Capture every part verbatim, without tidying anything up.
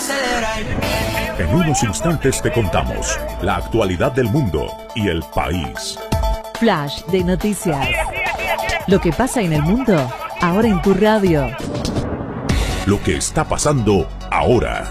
En unos instantes te contamos la actualidad del mundo y el país. Flash de noticias. Lo que pasa en el mundo, ahora en tu radio. Lo que está pasando ahora.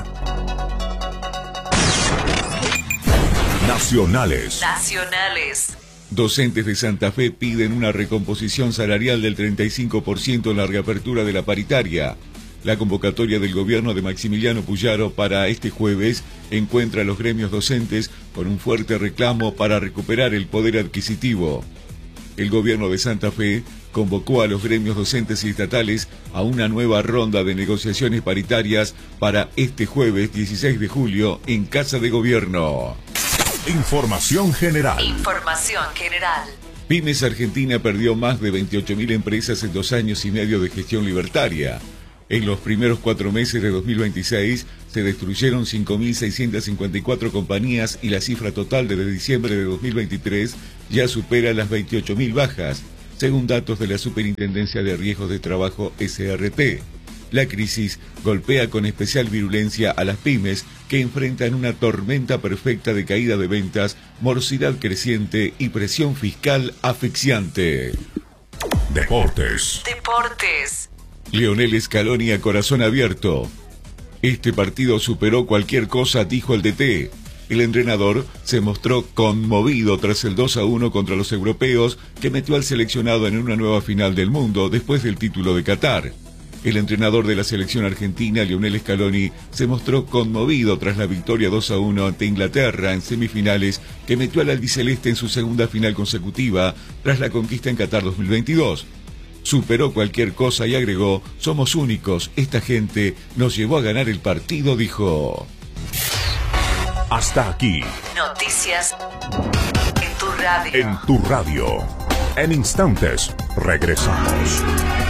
Nacionales. Nacionales. Docentes de Santa Fe piden una recomposición salarial del treinta y cinco por ciento en la reapertura de la paritaria. La convocatoria del gobierno de Maximiliano Puyaro para este jueves encuentra a los gremios docentes con un fuerte reclamo para recuperar el poder adquisitivo. El gobierno de Santa Fe convocó a los gremios docentes y estatales a una nueva ronda de negociaciones paritarias para este jueves dieciséis de julio en Casa de Gobierno. Información general. Información general. Pymes Argentina perdió más de veintiocho mil empresas en dos años y medio de gestión libertaria. En los primeros cuatro meses de dos mil veintiséis se destruyeron cinco mil seiscientas cincuenta y cuatro compañías y la cifra total desde diciembre de dos mil veintitrés ya supera las veintiocho mil bajas, según datos de la Superintendencia de Riesgos de Trabajo S R T. La crisis golpea con especial virulencia a las pymes que enfrentan una tormenta perfecta de caída de ventas, morosidad creciente y presión fiscal asfixiante. Deportes. Deportes. Lionel Scaloni a corazón abierto. Este partido superó cualquier cosa, dijo el D T. El entrenador se mostró conmovido tras el dos a uno contra los europeos que metió al seleccionado en una nueva final del mundo después del título de Qatar. El entrenador de la selección argentina, Lionel Scaloni, se mostró conmovido tras la victoria dos a uno ante Inglaterra en semifinales que metió al albiceleste en su segunda final consecutiva tras la conquista en Qatar dos mil veintidós. Superó cualquier cosa y agregó: somos únicos, esta gente nos llevó a ganar el partido, dijo. Hasta aquí. Noticias en tu radio. En tu radio. En instantes, regresamos.